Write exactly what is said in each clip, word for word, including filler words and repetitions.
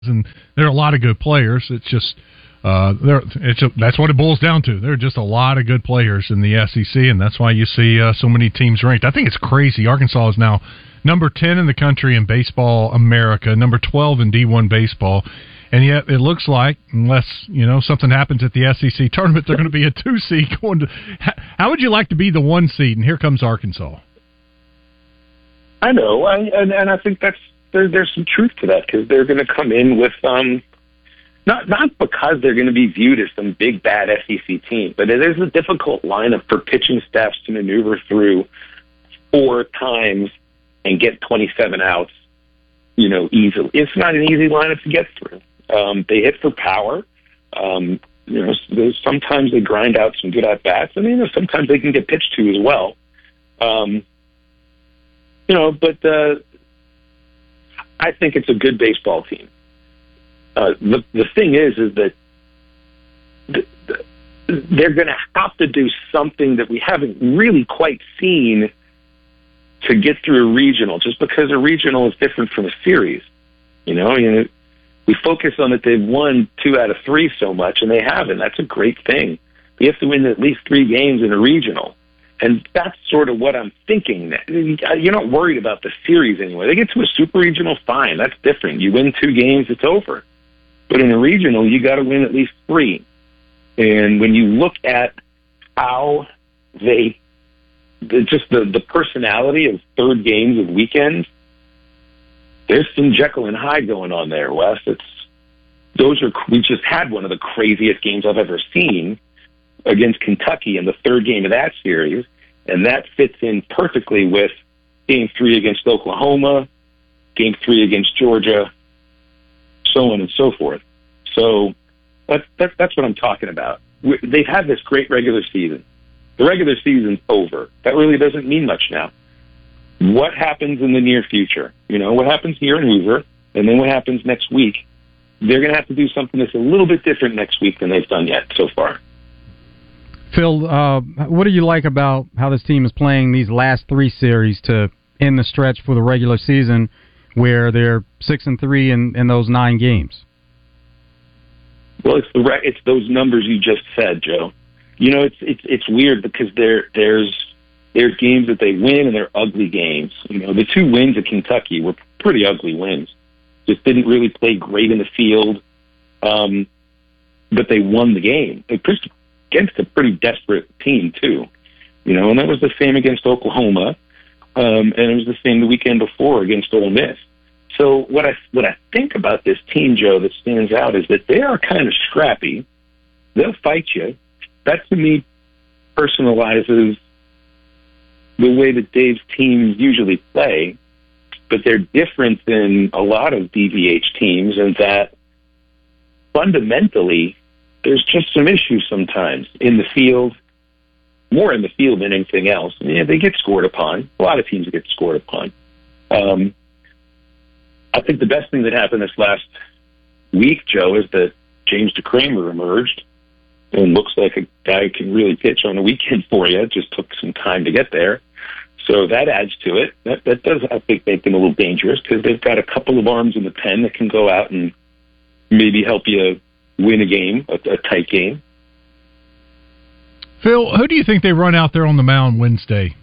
and there are a lot of good players. It's just uh, there. It's a, that's what it boils down to. There are just a lot of good players in the S E C, and that's why you see uh, so many teams ranked. I think it's crazy. Arkansas is now number ten in the country in baseball America, number twelve in D one baseball, and yet it looks like, unless you know something happens at the S E C tournament, they're going to be a two seed going to. How would you like to be the one seed? And here comes Arkansas. I know, I, and, and I think that's there, there's some truth to that, because they're going to come in with um, not not because they're going to be viewed as some big bad S E C team, but it is a difficult lineup for pitching staffs to maneuver through four times and get twenty-seven outs, you know, easily. It's not an easy lineup to get through. Um, they hit for power. Um, you know, there's, sometimes they grind out some good at bats, and you know, sometimes they can get pitched to as well. Um, You know, but uh, I think it's a good baseball team. Uh, the the thing is, is that the, the, they're going to have to do something that we haven't really quite seen to get through a regional. Just because a regional is different from a series, you know, you know, we focus on that they've won two out of three so much, and they haven't. That's a great thing. You have to win at least three games in a regional. And that's sort of what I'm thinking. You're not worried about the series anyway. They get to a super regional, fine. That's different. You win two games, it's over. But in a regional, you got to win at least three. And when you look at how they, the, just the, the personality of third games of weekends, there's some Jekyll and Hyde going on there, Wes. It's those are we just had one of the craziest games I've ever seen against Kentucky in the third game of that series, and that fits in perfectly with game three against Oklahoma, game three against Georgia, so on and so forth. So that's, that's, that's what I'm talking about. we They've had this great regular season. The regular season's over. That really doesn't mean much now. What happens in the near future? You know, what happens here in Hoover, and then what happens next week? They're going to have to do something that's a little bit different next week than they've done yet so far. Phil, uh, what do you like about how this team is playing these last three series to end the stretch for the regular season, where they're six and three in, in those nine games? Well, it's the re- it's those numbers you just said, Joe. You know, it's it's it's weird because there there's there's games that they win and they're ugly games. You know, the two wins at Kentucky were pretty ugly wins. Just didn't really play great in the field, um, but they won the game. They pushed against a pretty desperate team, too. You know, and that was the same against Oklahoma, um, and it was the same the weekend before against Ole Miss. So what I what I think about this team, Joe, that stands out is that they are kind of scrappy. They'll fight you. That, to me, personalizes the way that Dave's teams usually play, but they're different than a lot of D V H teams in that fundamentally there's just some issues sometimes in the field, more in the field than anything else. I mean, they get scored upon. A lot of teams get scored upon. Um, I think the best thing that happened this last week, Joe, is that James DeCramer emerged and looks like a guy who can really pitch on a weekend for you. It just took some time to get there. So that adds to it. That, that does, I think, make them a little dangerous because they've got a couple of arms in the pen that can go out and maybe help you win a game, a, a tight game. Phil, who do you think they run out there on the mound Wednesday?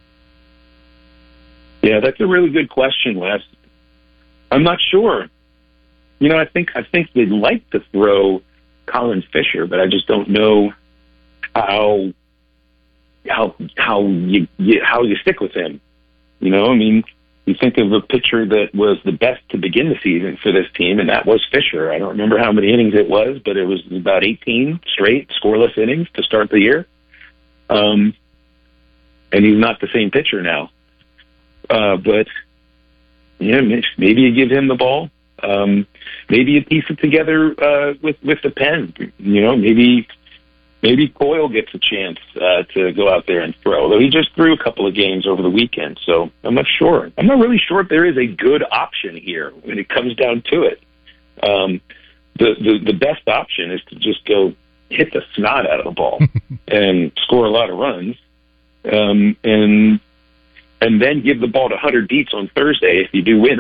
Yeah, that's a really good question, Wes. I'm not sure. You know, I think I think they'd like to throw Colin Fisher, but I just don't know how how how you, you how you stick with him. You know, I mean, you think of a pitcher that was the best to begin the season for this team, and that was Fisher. I don't remember how many innings it was, but it was about eighteen straight scoreless innings to start the year. Um, and he's not the same pitcher now. Uh, but yeah, maybe you give him the ball. Um, maybe you piece it together uh, with with the pen. You know, maybe maybe Coyle gets a chance uh, to go out there and throw. Although he just threw a couple of games over the weekend, so I'm not sure. I'm not really sure if there is a good option here when it comes down to it. Um, the, the the best option is to just go hit the snot out of the ball and score a lot of runs, um, and and then give the ball to Hunter Dietz on Thursday if you do win